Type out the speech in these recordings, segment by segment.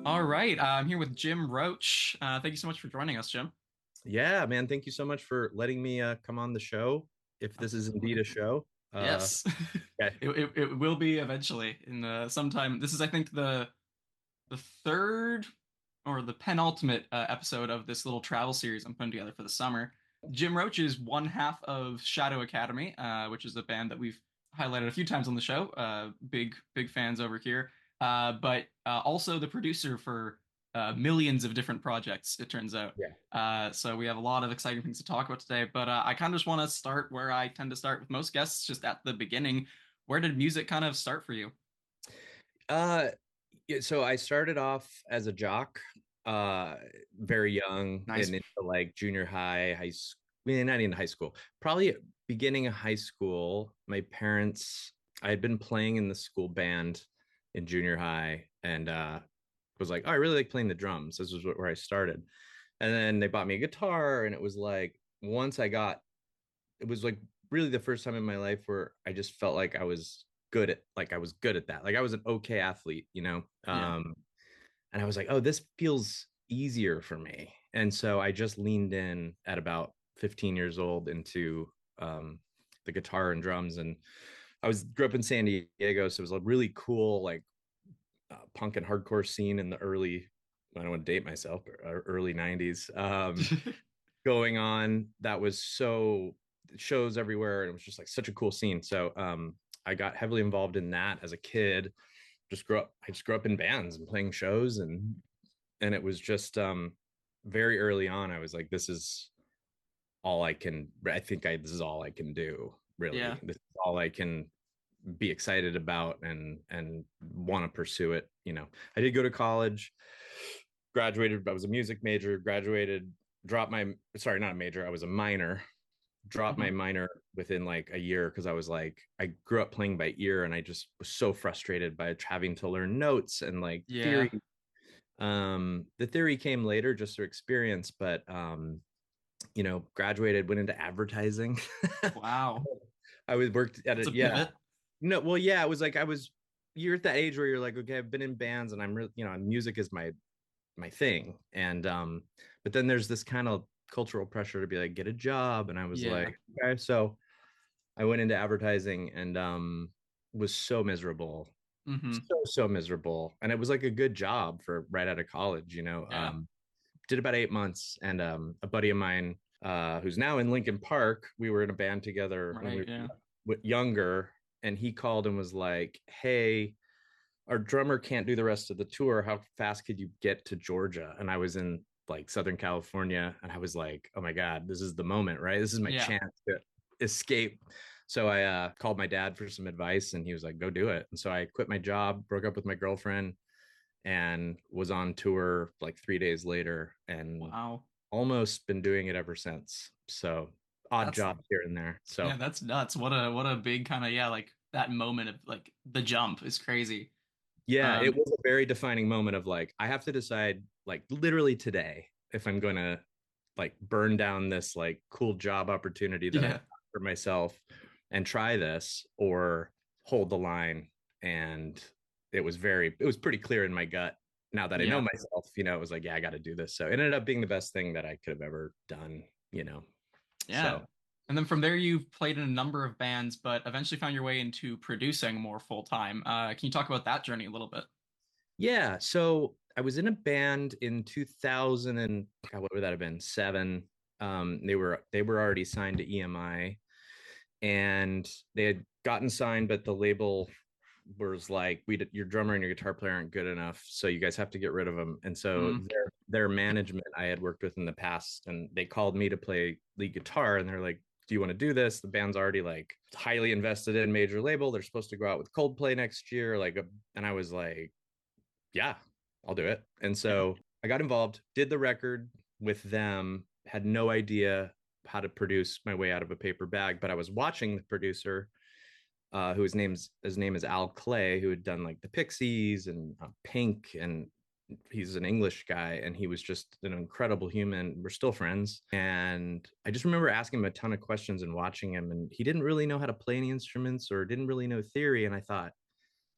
All right, I'm here with Jim Roach. Thank you so much for joining us, Jim. Yeah, man. Thank you so much for letting me come on the show. If this is indeed a Absolutely. show. Yes, Yeah. it will be eventually in sometime. This is, I think, the third or the penultimate episode of this little travel series I'm putting together for the summer. Jim Roach is one half of Shadow Academy, which is a band that we've highlighted a few times on the show. Big fans over here. But also the producer for millions of different projects, it turns out. Yeah. So we have a lot of exciting things to talk about today. But I kind of just want to start where I tend to start with most guests, just at the beginning. Where did music kind of start for you? Uh, yeah, so I started off as a jock, uh, very young Nice. and into like junior high school. Not even high school. Probably at beginning of high school. My parents, I had been playing in the school band in junior high, and was like, oh, I really like playing the drums. This was where I started. And then they bought me a guitar, and it was like once I got it was like really the first time in my life where I just felt like I was good at that. Like I was an okay athlete, you know. Yeah. And I was like, oh, this feels easier for me. And so I just leaned in at about 15 years old into the guitar and drums. And I was grew up in San Diego, so it was a really cool like punk and hardcore scene in the early. I don't want to date myself, but early 90s. Going on that was so shows everywhere, and it was just like such a cool scene. So I got heavily involved in that as a kid. I just grew up in bands and playing shows, and it was just very early on I was like, this is all I can do, Yeah. really. This is all I can be excited about and want to pursue it, you know. I did go to college, graduated. I was a music major, graduated, dropped my, sorry, not a major, I was a minor, dropped my Mhm. minor within like a year because I was like, I grew up playing by ear, and I just was so frustrated by having to learn notes and like Yeah. theory. The theory came later just through experience, but graduated, went into advertising. Wow. I was worked at That's it. a Yeah. pivot. No, well, yeah, it was like you're at that age where you're like, okay, I've been in bands and I'm really, music is my thing. And but then there's this kind of cultural pressure to be like, get a job. And I was like, Yeah. okay. So I went into advertising and was so miserable. Hmm. So miserable. And it was like a good job for right out of college, you know. Yeah. Did about 8 months, and a buddy of mine who's now in Lincoln Park, we were in a band together when we Right. Yeah. were younger, and he called and was like, hey, our drummer can't do the rest of the tour. How fast could you get to Georgia? And I was in like Southern California, and I was like, oh my God, this is the moment, right? This is my Yeah. chance to escape. So I called my dad for some advice, and he was like, go do it. And so I quit my job, broke up with my girlfriend, and was on tour like 3 days later, and Wow. almost been doing it ever since. So odd That's jobs here and there. yeah, So that's nuts. What a big kind of yeah, like that moment of like the jump is crazy. yeah, it Um, was a very defining moment of like, I have to decide like literally today if I'm going to like burn down this like cool job opportunity that I've yeah. got for myself and try this, or hold the line. And it was pretty clear in my gut now that I know Yeah. myself, it was like, yeah, I got to do this. So it ended up being the best thing that I could have ever done, you know. Yeah. So And then from there you've played in a number of bands, but eventually found your way into producing more full time. Can you talk about that journey a little bit? yeah, so I was in a band in 2000 and God, what would that have been? 7. They were already signed to EMI, and they had gotten signed, but the label was like, your drummer and your guitar player aren't good enough, so you guys have to get rid of them. And so Mm, their management I had worked with in the past, and they called me to play lead guitar, and they're like, do you want to do this? The band's already like highly invested in major label. They're supposed to go out with Coldplay next year. And I was like, yeah, I'll do it. And yeah. so I got involved, did the record with them, had no idea how to produce my way out of a paper bag, but I was watching the producer, his name is Al Clay, who had done like the Pixies and Pink, and he's an English guy, and he was just an incredible human. We're still friends, and I just remember asking him a ton of questions and watching him, and he didn't really know how to play any instruments or didn't really know theory, and I thought,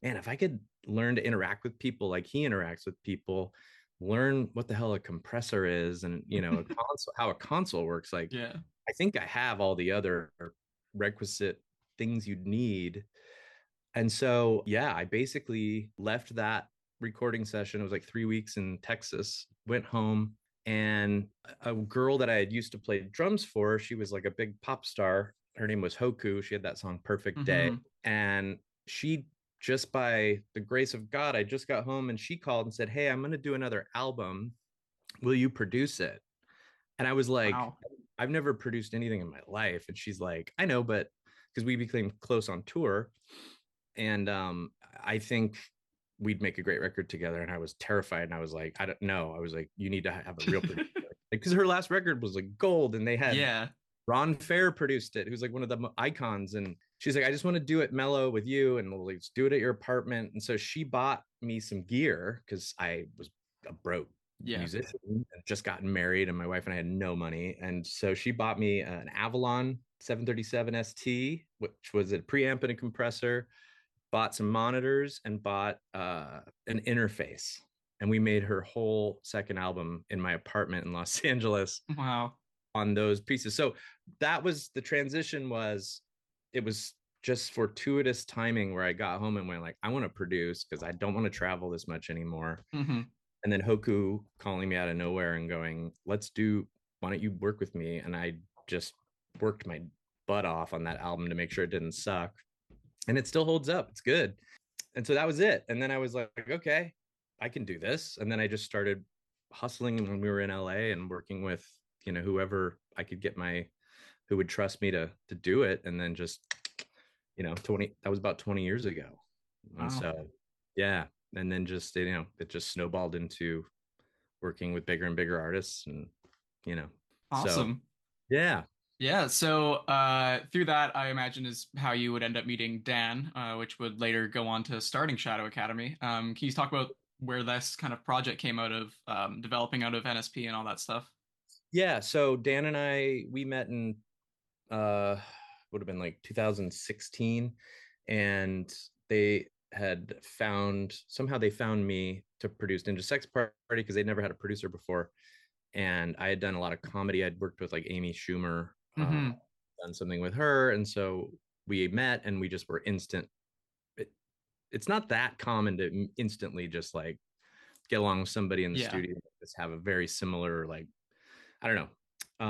man, if I could learn to interact with people like he interacts with people, learn what the hell a compressor is, and a console, how a console works, like Yeah. I think I have all the other requisite things you'd need. And so, yeah, I basically left that recording session. It was like 3 weeks in Texas, went home, and a girl that I had used to play drums for, she was like a big pop star. Her name was Hoku. She had that song Perfect Day. Hmm. And she, just by the grace of God, I just got home and she called and said, "Hey, I'm going to do another album. Will you produce it?" And I was like, Wow. "I've never produced anything in my life." And she's like, "I know, but," because we became close on tour. And I think we'd make a great record together. And I was terrified. And I was like, "I don't know." I was like, "You need to have a real producer." Because her last record was like gold, and they had Yeah. Ron Fair produced it, who's like one of the icons. And she's like, "I just want to do it mellow with you, and we'll just do it at your apartment." And so she bought me some gear because I was a broke Yeah. musician and just gotten married, and my wife and I had no money. And so she bought me an Avalon 737 ST, which was a preamp and a compressor, bought some monitors, and bought an interface. And we made her whole second album in my apartment in Los Angeles Wow. on those pieces. So that was the transition. Was it was just fortuitous timing where I got home and went like, I want to produce because I don't want to travel this much anymore. Hmm. And then Hoku calling me out of nowhere and going, "Let's do, why don't you work with me?" And I just worked my butt off on that album to make sure it didn't suck. And it still holds up. It's good. And so that was it. And then I was like, okay, I can do this. And then I just started hustling when we were in LA and working with, whoever I could get who would trust me to do it. And then just, 20, that was about 20 years ago. And Wow. so, yeah. And then just, it just snowballed into working with bigger and bigger artists. And, you know, so Awesome. yeah. Yeah, so through that, I imagine is how you would end up meeting Dan, which would later go on to starting Shadow Academy. Can you talk about where this kind of project came out of, developing out of NSP and all that stuff? Yeah. So Dan and we met in uh would have been like 2016, and they found me to produce Ninja Sex Party because they'd never had a producer before. And I had done a lot of comedy. I'd worked with like Amy Schumer, Hmm. done something with her. And so we met and we just were instant. it, it's not that common to instantly just like get along with somebody in the Yeah, studio, just have a very similar, like, I don't know.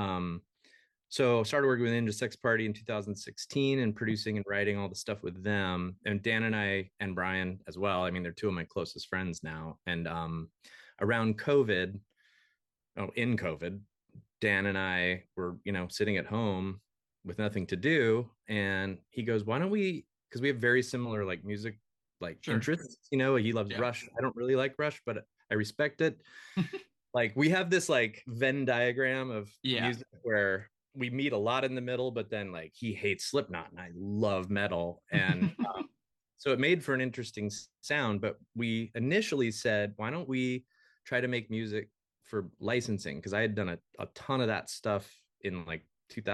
So started working with Ninja Sex Party in 2016 and producing and writing all the stuff with them. And Dan and I and Brian as well. I mean, they're two of my closest friends now. And around COVID, in COVID, Dan and I were, sitting at home with nothing to do. And he goes, "Why don't we?" Because we have very similar like music, like sure. interests. He loves Yeah. Rush. I don't really like Rush, but I respect it. Like we have this like Venn diagram of Yeah. music where we meet a lot in the middle, but then like he hates Slipknot and I love metal. And so it made for an interesting sound. But we initially said, why don't we try to make music for licensing? Because I had done a ton of that stuff in like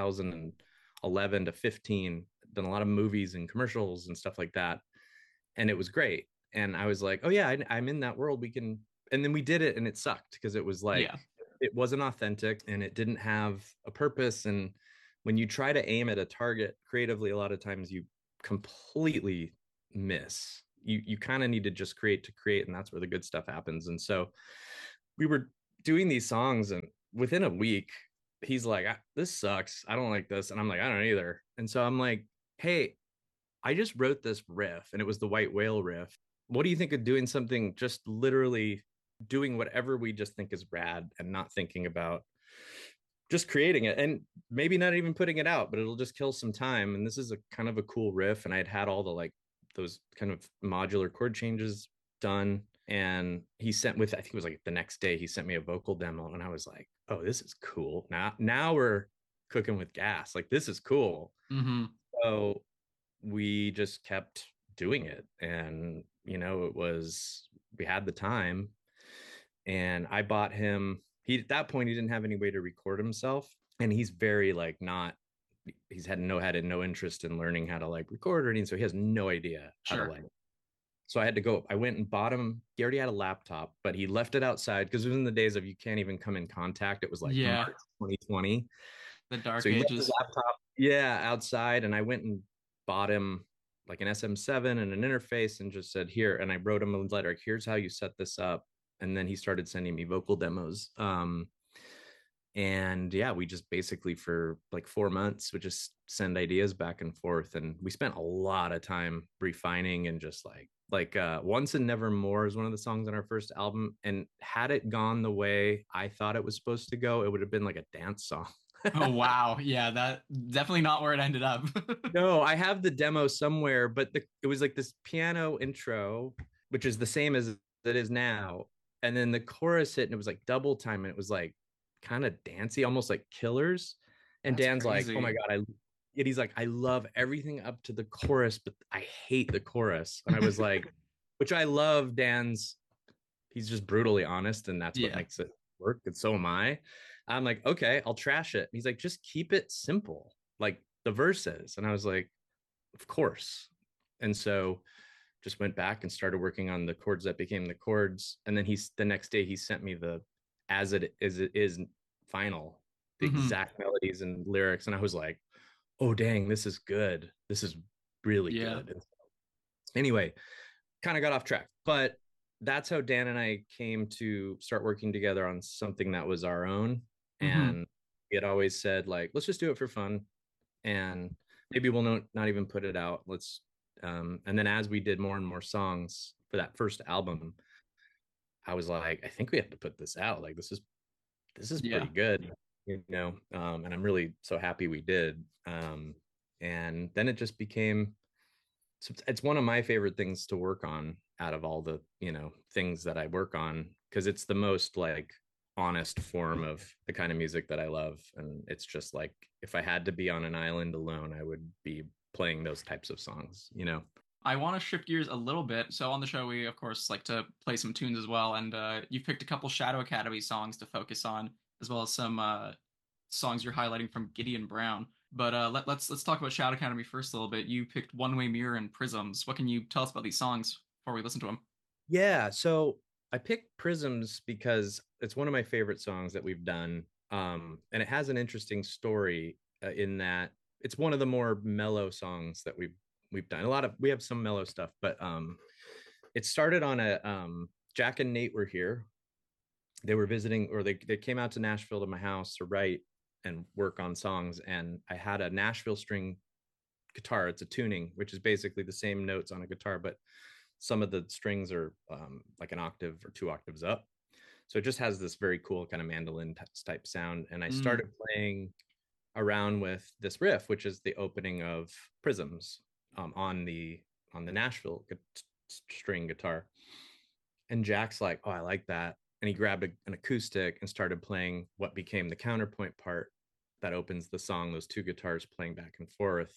2011 to 15, done a lot of movies and commercials and stuff like that. And it was great. And I was like, oh yeah, I'm in that world. We can. And then we did it, and it sucked because it was like Yeah. it wasn't authentic and it didn't have a purpose. And when you try to aim at a target creatively, a lot of times you completely miss. You kind of need to just create to create, and that's where the good stuff happens. And so we were doing these songs, and within a week, he's like, "This sucks. I don't like this," and I'm like, "I don't either." And so I'm like, "Hey, I just wrote this riff, and it was the White Whale riff. What do you think of doing something just literally doing whatever we just think is rad and not thinking about just creating it, and maybe not even putting it out, but it'll just kill some time. And this is a kind of a cool riff, and I'd had all the like those kind of modular chord changes done. And he sent with, I think it was like the next day, he sent me a vocal demo, and I was like, oh, this is cool. Now we're cooking with gas. Like this is cool. Hmm. So we just kept doing it. And it was, we had the time, and I bought him, he at that point he didn't have any way to record himself, and he's very like not, he's had no interest in learning how to like record or anything, so he has no idea how to Sure. like So I went and bought him. He already had a laptop, but he left it outside because it was in the days of you can't even come in contact. It was like Yeah, March 2020. the dark So he left his ages. laptop, yeah, outside. And I went and bought him like an SM7 and an interface and just said, here. And I wrote him a letter. Here's how you set this up. And then he started sending me vocal demos. And yeah, we just basically for like 4 months would just send ideas back and forth. And we spent a lot of time refining and just Once and Nevermore is one of the songs on our first album. And had it gone the way I thought it was supposed to go, it would have been like a dance song. Oh wow. Yeah, that definitely not where it ended up. No, I have the demo somewhere, but it was like this piano intro, which is the same as it is now. And then the chorus hit and it was like double time and it was like kind of dancey, almost like Killers. And That's Dan's like, "Oh my crazy. God, he's like, I love everything up to the chorus, but I hate the chorus." And I was like, which I love Dan's, he's just brutally honest, and that's what Yeah. makes it work. And so am I. I'm like, okay, I'll trash it. He's like, just keep it simple, like the verses. And I was like, of course. And so just went back and started working on the chords that became the chords. And then the next day he sent me the as it is final, the Hmm. exact melodies and lyrics. And I was like, oh dang, this is good. This is really Yeah. good. And anyway, kind of got off track, but that's how Dan and I came to start working together on something that was our own. Hmm. And we had always said, like, let's just do it for fun. And maybe we'll not even put it out. And then as we did more and more songs for that first album, I was like, I think we have to put this out. Like, this is Yeah. pretty good, and I'm really so happy we did. And then it just became, so it's one of my favorite things to work on out of all the things that I work on, because it's the most like honest form of the kind of music that I love. And it's just like, if I had to be on an island alone, I would be playing those types of songs. I want to shift gears a little bit. So on the show, we of course like to play some tunes as well, and you've picked a couple Shadow Academy songs to focus on, as well as some songs you're highlighting from Gideon Brown. But let's talk about Shadow Academy first a little bit. You picked One Way Mirror and Prisms. What can you tell us about these songs before we listen to them? Yeah, so I picked Prisms because it's one of my favorite songs that we've done. And it has an interesting story, in that it's one of the more mellow songs that we've done. We have some mellow stuff, but it started on a Jack and Nate were here. They were visiting, or they came out to Nashville to my house to write and work on songs. And I had a Nashville string guitar. It's a tuning, which is basically the same notes on a guitar, but some of the strings are like an octave or 2 octaves up. So it just has this very cool kind of mandolin type sound. And I Mm. started playing around with this riff, which is the opening of Prisms, on the Nashville string guitar. And Jack's like, "Oh, I like that." And he grabbed an acoustic and started playing what became the counterpoint part that opens the song, those two guitars playing back and forth.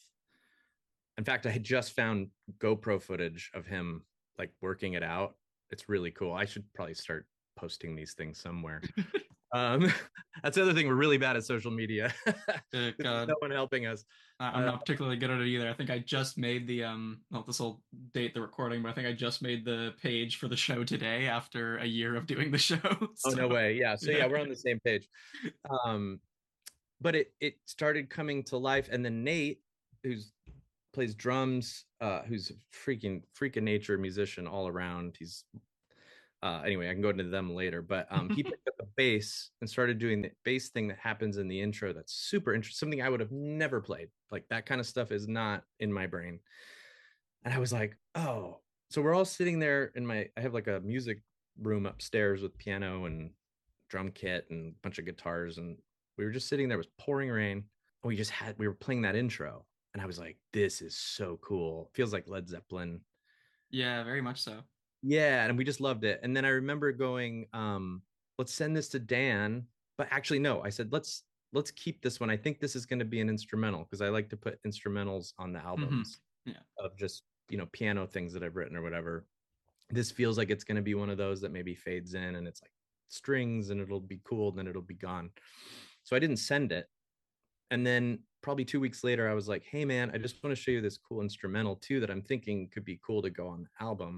In fact, I had just found GoPro footage of him like working it out. It's really cool. I should probably start posting these things somewhere. Um, that's the other thing. We're really bad at social media. There's God, no one helping us. I'm Uh, not particularly good at it either. I think I just made the well, this will date the recording, but I think I just made the page for the show today after a year of doing the show. oh, So no way. Yeah. So yeah, yeah. we're on the same page. Um, but it started coming to life, and then Nate, who's plays drums, who's a freaking nature musician all around. He's anyway, I can go into them later, but he picked up the bass and started doing the bass thing that happens in the intro. That's super interesting, something I would have never played. Like, that kind of stuff is not in my brain. And I was like, oh. So we're all sitting there I have like a music room upstairs with piano and drum kit and a bunch of guitars. And we were just sitting there, it was pouring rain. And we were playing that intro. And I was like, this is so cool. Feels like Led Zeppelin. Yeah, very much so. Yeah, and we just loved it. And then I remember going, let's send this to Dan. But actually, no, I said, let's keep this one. I think this is going to be an instrumental, because I like to put instrumentals on the Hmm. albums Yeah. of just, piano things that I've written or whatever. This feels like it's going to be one of those that maybe fades in and it's like strings and it'll be cool, and then it'll be gone. So I didn't send it. And then probably 2 weeks later, I was like, hey man, I just want to show you this cool instrumental too that I'm thinking could be cool to go on the album.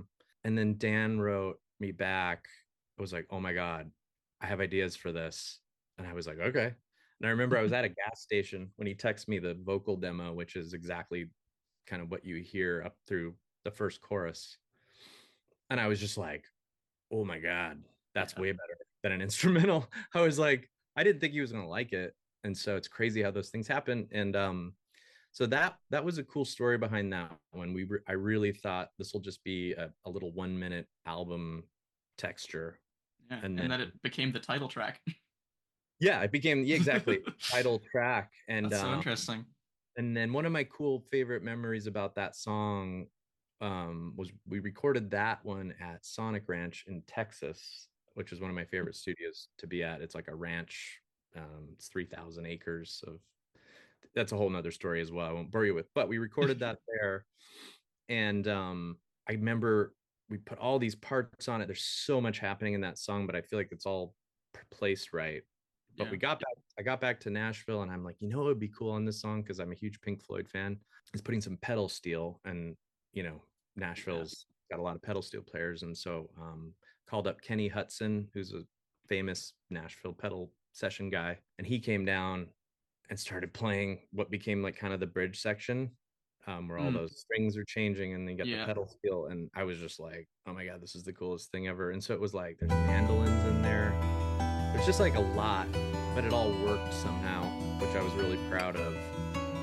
And then Dan wrote me back. I was like, oh my God, I have ideas for this. And I was like, okay. And I remember I was at a gas station when he texted me the vocal demo, which is exactly kind of what you hear up through the first chorus. And I was just like, oh my God, that's Yeah. way better than an instrumental. I was like, I didn't think he was going to like it. And so it's crazy how those things happen. And so that was a cool story behind that one. I really thought this will just be a little 1 minute album texture. Yeah. And And then that it became the title track. yeah, it became, yeah, exactly, title track. That's so interesting. And then one of my cool favorite memories about that song was we recorded that one at Sonic Ranch in Texas, which is one of my favorite studios to be at. It's like a ranch. It's 3,000 acres of, that's a whole nother story as well. I won't bore you with, but we recorded that there. And I remember we put all these parts on it. There's so much happening in that song, but I feel like it's all placed right. But Yeah. I got back to Nashville and I'm like, you know, it would be cool on this song because I'm a huge Pink Floyd fan. Is putting some pedal steel, and you know, Yeah. Nashville's got a lot of pedal steel players, and so called up Kenny Hudson, who's a famous Nashville pedal session guy, and he came down and started playing what became like kind of the bridge section, where all Mm, those strings are changing and then you get the yeah. pedal steel. And I was just like, oh my God, this is the coolest thing ever. And so it was like, there's mandolins in there. There's just like a lot, but it all worked somehow, which I was really proud of.